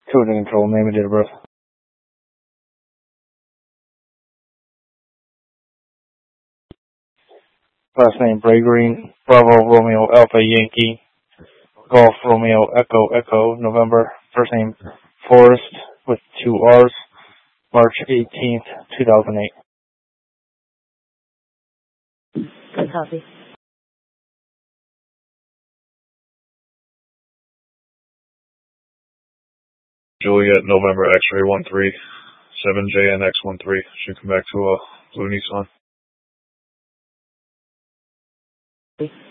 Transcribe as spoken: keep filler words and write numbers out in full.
Code and control, name and date of birth. Last name Bray Green, Bravo Romeo Alpha Yankee, Golf Romeo Echo Echo, November. First name Forrest with two R's, March eighteenth, two thousand eight. Good copy. Juliet, November X-ray one three, seven J N X one three. Should come back to a blue Nissan.